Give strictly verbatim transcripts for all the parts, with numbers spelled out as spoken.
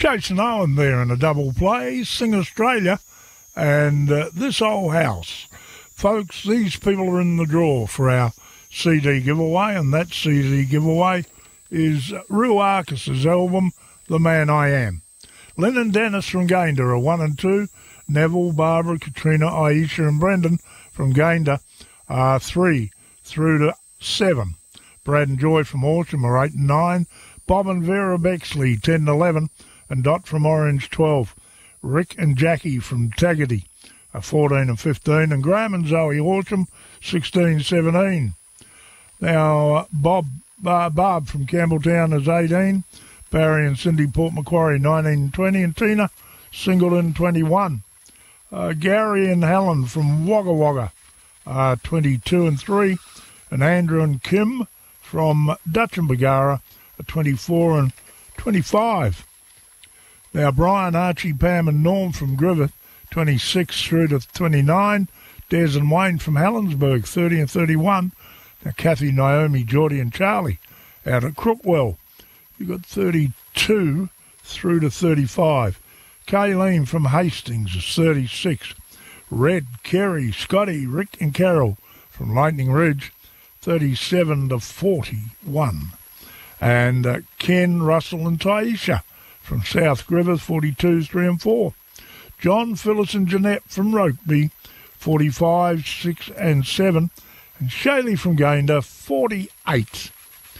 Jason Owen there in a double play, Sing Australia, and uh, This Old House. Folks, these people are in the draw for our C D giveaway, and that C D giveaway is Rue Arcus's album, The Man I Am. Lynn and Dennis from Gayndah are one and two. Neville, Barbara, Katrina, Aisha and Brendan from Gayndah are three through to seven. Brad and Joy from Horsham are eight and nine. Bob and Vera Bexley, ten and eleven. And Dot from Orange, twelve. Rick and Jackie from Tagady are fourteen and fifteen. And Graham and Zoe Horsham, sixteen seventeen. Now, uh, Bob uh, Barb from Campbelltown is eighteen. Barry and Cindy Port Macquarie, nineteen and twenty. And Tina Singleton, twenty-one. Uh, Gary and Helen from Wagga Wagga are twenty-two and three. And Andrew and Kim from Dutch and Bagara are twenty-four and twenty-five. Now, Brian, Archie, Pam and Norm from Griffith, twenty-six through to twenty-nine. Des and Wayne from Helensburgh, thirty and thirty-one. Now, Kathy, Naomi, Geordie and Charlie out at Crookwell. You've got thirty-two through to thirty-five. Kayleen from Hastings is thirty-six. Red, Kerry, Scotty, Rick and Carol from Lightning Ridge, thirty-seven to forty-one. And uh, Ken, Russell and Taisha from South Griffith, forty-two, three and four. John, Phyllis and Jeanette from Rokeby, forty-five, six and seven. And Shaylee from Gayndah, forty-eight.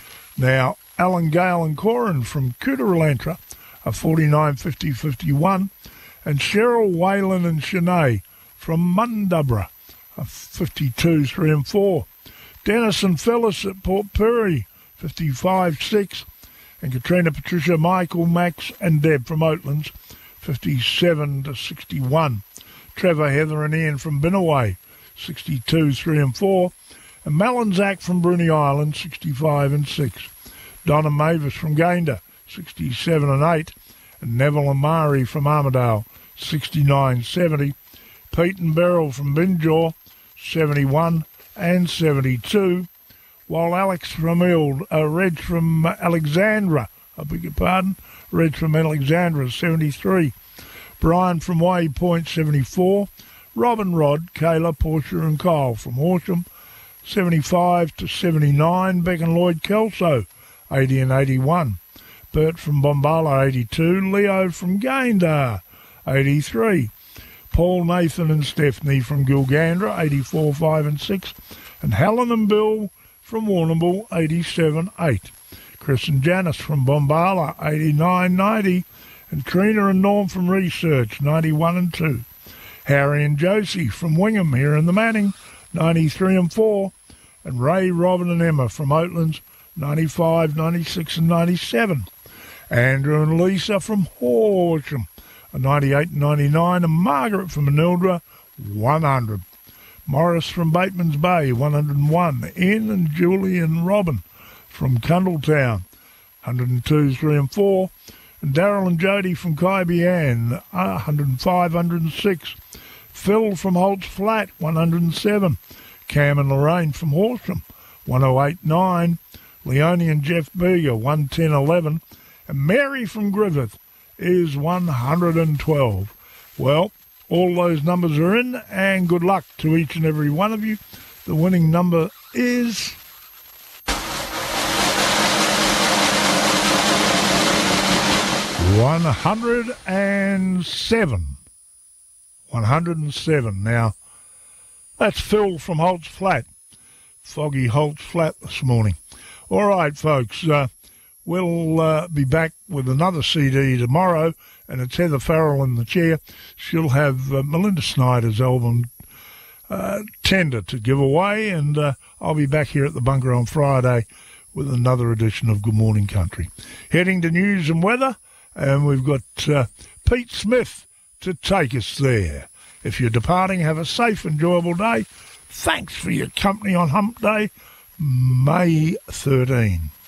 Now, Alan, Gale and Corin from Cooterantra are forty-nine, fifty, fifty-one. And Cheryl, Whalen and Shanae from Mundubra are fifty-two, three and four. Dennis and Phyllis at Port Pirie, fifty-five, six. And Katrina, Patricia, Michael, Max and Deb from Oatlands, fifty-seven to sixty-one. Trevor, Heather and Ian from Binnaway, sixty-two, three and four. And Mel and Zach from Bruny Island, sixty-five and six. Don and Mavis from Gayndah, sixty-seven and eight. And Neville and Mari from Armidale, sixty-nine, seventy. Pete and Beryl from Binjaw, seventy-one and seventy-two. While Alex from Eld, uh, Reg from Alexandra, I beg your pardon, Reg from Alexandra, seventy-three. Brian from Waypoint, seventy-four. Robin, Rod, Kayla, Portia and Kyle from Horsham, seventy-five to seventy-nine. Beck and Lloyd Kelso, eighty and eighty-one. Bert from Bombala, eighty-two. Leo from Gayndah, eighty-three. Paul, Nathan and Stephanie from Gilgandra, eighty-four, five and six. And Helen and Bill from Warrnambool, eighty-seven, eight. Chris and Janice from Bombala, eighty-nine, ninety. And Trina and Norm from Research, ninety-one and two. Harry and Josie from Wingham here in the Manning, ninety-three and four. And Ray, Robin and Emma from Oatlands, ninety-five, ninety-six and ninety-seven. Andrew and Lisa from Horsham, ninety-eight and ninety-nine. And Margaret from Manildra, one hundred. Morris from Bateman's Bay, one hundred and one. Ian and Julie and Robin from Cundletown, one hundred and two, three and four. And Darryl and Jody from Kaibian, one hundred and five, one hundred and six. Phil from Holt's Flat, one hundred and seven. Cam and Lorraine from Horsham, one oh eight, nine. Leone and Jeff Berger, one ten, eleven. And Mary from Griffith is one hundred and twelve. Well, all those numbers are in, and good luck to each and every one of you. The winning number is one hundred and seven. one hundred and seven. Now, that's Phil from Holt's Flat. Foggy Holt's Flat this morning. All right, folks, uh, we'll uh, be back with another C D tomorrow, and it's Heather Farrell in the chair. She'll have uh, Melinda Snyder's album uh, Tender to give away, and uh, I'll be back here at the bunker on Friday with another edition of Good Morning Country. Heading to news and weather, and we've got uh, Pete Smith to take us there. If you're departing, have a safe, enjoyable day. Thanks for your company on Hump Day, May thirteenth.